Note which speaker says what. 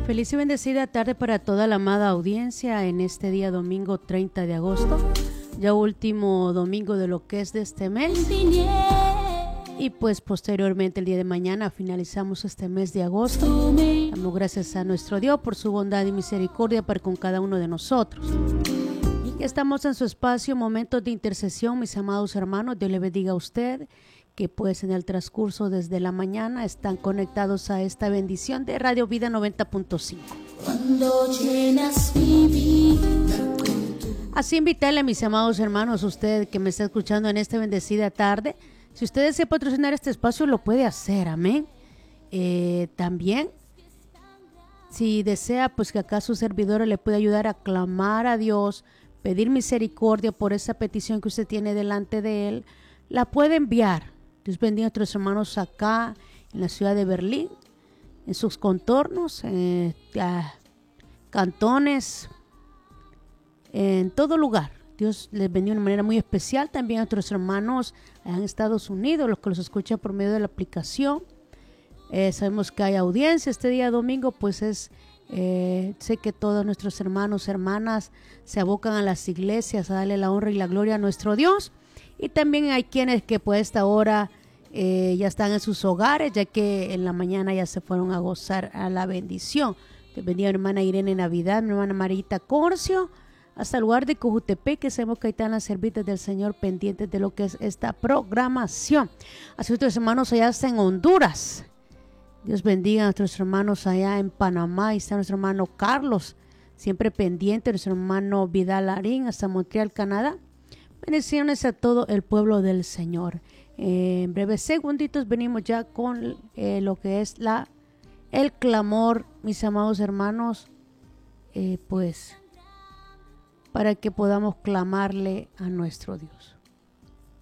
Speaker 1: Feliz y bendecida tarde para toda la amada audiencia en este día domingo 30 de agosto, ya último domingo de lo que es de este mes. Y pues posteriormente el día de mañana finalizamos este mes de agosto. Damos gracias a nuestro Dios por su bondad y misericordia para con cada uno de nosotros. Y estamos en su espacio, momentos de intercesión, mis amados hermanos. Dios le bendiga a usted, que pues en el transcurso desde la mañana están conectados a esta bendición de Radio Vida 90.5. Así invitarle, mis amados hermanos, usted que me está escuchando en esta bendecida tarde, si usted desea patrocinar este espacio, lo puede hacer, amén. También, si desea, pues que acá su servidora le puede ayudar a clamar a Dios, pedir misericordia por esa petición que usted tiene delante de Él, la puede enviar. Dios bendiga a nuestros hermanos acá en la ciudad de Berlín, en sus contornos, cantones, en todo lugar. Dios les bendiga de una manera muy especial. También a nuestros hermanos allá en Estados Unidos, los que los escuchan por medio de la aplicación. Sabemos que hay audiencia este día domingo, pues sé que todos nuestros hermanos, hermanas se abocan a las iglesias a darle la honra y la gloria a nuestro Dios. Y también hay quienes que por esta hora ya están en sus hogares, ya que en la mañana ya se fueron a gozar a la bendición. Te bendiga mi hermana Irene Navidad, mi hermana Marita Corcio, hasta el lugar de Cojutepec, que sabemos que ahí están las servitas del Señor pendientes de lo que es esta programación. Así nuestros hermanos allá hasta en Honduras. Dios bendiga a nuestros hermanos allá en Panamá. Ahí está nuestro hermano Carlos, siempre pendiente, nuestro hermano Vidal Larín, hasta Montreal, Canadá. Bendiciones a todo el pueblo del Señor. En breves segunditos venimos ya con lo que es el clamor, mis amados hermanos, pues para que podamos clamarle a nuestro Dios.